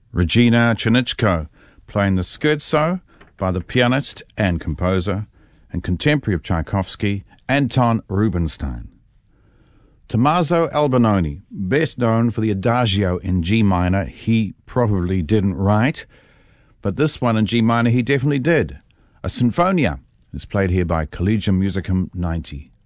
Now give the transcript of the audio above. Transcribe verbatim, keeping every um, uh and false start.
Regina Chinichko, playing the scherzo by the pianist and composer and contemporary of Tchaikovsky, Anton Rubinstein. Tommaso Albinoni, best known for the Adagio in G minor he probably didn't write, but this one in G minor he definitely did. A Sinfonia is played here by Collegium Musicum ninety.